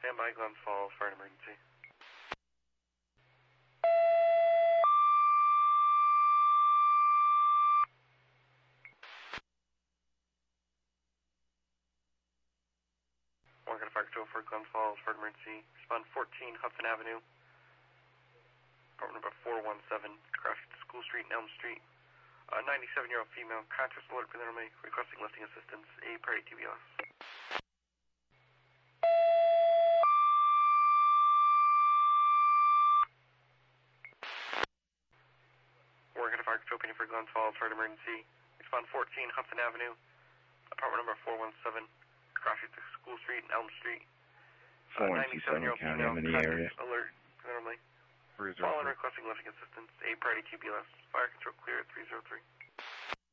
Stand by, Glens Falls, fire and emergency. Oregon Fire Control for Glens Falls, fire and emergency. Respond 14 Hudson Avenue. Apartment number 417, crashing to School Street and Elm Street. 97-year-old female, conscious, alert, preliminary, requesting lifting assistance, a priority TBS. Oregon Fire Control Painting for Glens Falls, fire emergency. Respond 14 Hudson Avenue, apartment number 417, crashing to School Street and Elm Street. 97-year-old female, conscious, alert, preliminary. Fallen requesting lifting assistance, a priority TBS. Fire control clear at 303.